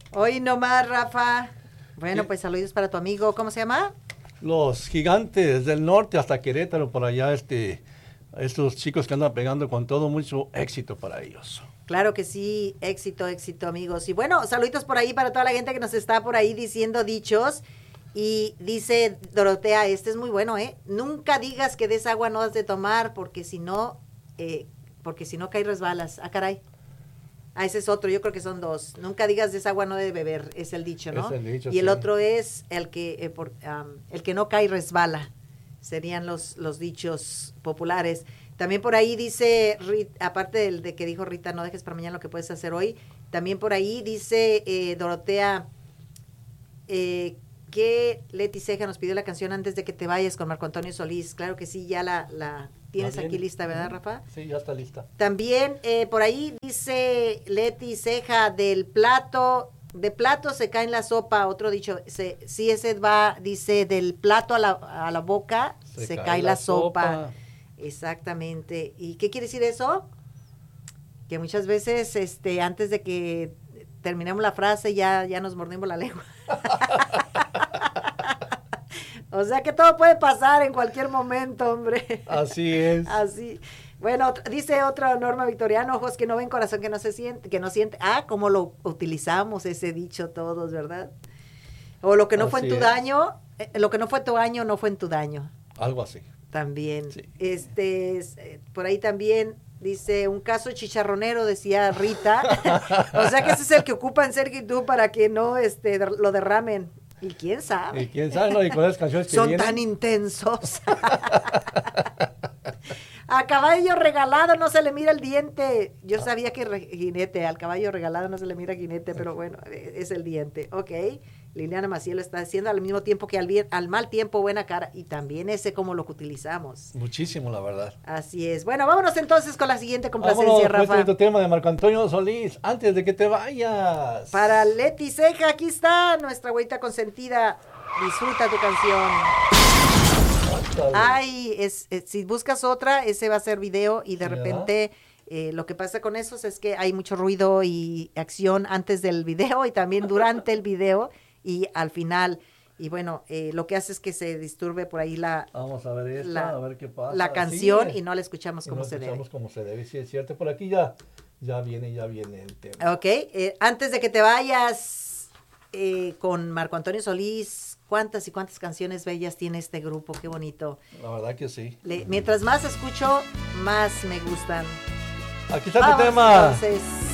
Hoy nomás, Rafa. Bueno, ¿Qué? pues saludos para tu amigo. ¿Cómo se llama? Los Gigantes del Norte hasta Querétaro, por allá, estos chicos que andan pegando con todo, mucho éxito para ellos. Claro que sí, éxito, éxito, amigos. Y bueno, saluditos por ahí para toda la gente que nos está por ahí diciendo dichos. Y dice Dorotea, este es muy bueno, ¿eh? Nunca digas que des agua no has de tomar, porque si no cae resbalas. Ah, caray. Ah, ese es otro, yo creo que son dos. Nunca digas des agua no de beber, es el dicho, ¿no? Es el dicho, y el sí. otro es el que no cae resbala. Serían los dichos populares. También por ahí dice, aparte del de que dijo Rita, no dejes para mañana lo que puedes hacer hoy, también por ahí dice Dorotea que Leti Ceja nos pidió la canción Antes de que te vayas con Marco Antonio Solís. Claro que sí, ya la tienes aquí lista, ¿verdad, Rafa? Sí, ya está lista. También por ahí dice Leti Ceja, de plato se cae en la sopa, otro dicho, sí, ese va, dice, del plato a la boca se cae la sopa. Exactamente. ¿Y qué quiere decir eso? Que muchas veces, antes de que terminemos la frase, ya nos mordimos la lengua. O sea que todo puede pasar en cualquier momento, hombre. Así es. Así. Bueno, dice otra Norma Victoriano, ojos que no ven, corazón que no siente. Ah, cómo lo utilizamos ese dicho todos, ¿verdad? O lo que no fue en tu daño, lo que no fue tu año, no fue en tu daño. Algo así. También. Sí. Por ahí también dice, un caso chicharronero, decía Rita. O sea que ese es el que ocupan Sergio y tú para que no lo derramen. ¿Y quién sabe? ¿Y quién sabe? No, y con las canciones que son vienen. tan intensos. A caballo regalado no se le mira el diente. Yo sabía que jinete, al caballo regalado no se le mira jinete, pero bueno, es el diente. Ok, Liliana Maciel lo está diciendo, al mismo tiempo que al mal tiempo buena cara, y también ese como lo que utilizamos. Muchísimo, la verdad. Así es. Bueno, vámonos entonces con la siguiente complacencia, Vámonos, Rafa. este tema de Marco Antonio Solís, Antes de que te vayas. Para Leti Ceja, aquí está nuestra güeyita consentida. Disfruta tu canción. Ay, si buscas otra, ese va a ser video y de repente lo que pasa con esos es que hay mucho ruido y acción antes del video y también durante el video y al final. Y bueno, lo que hace es que se disturbe por ahí Vamos a ver a ver qué pasa. La canción sí, y no la escuchamos como se debe. No escuchamos como se debe, sí es cierto. Por aquí ya viene el tema. Ok, antes de que te vayas con Marco Antonio Solís, cuántas y cuántas canciones bellas tiene este grupo, qué bonito. La verdad que sí. Mientras más escucho, más me gustan. Aquí está tu tema. Entonces,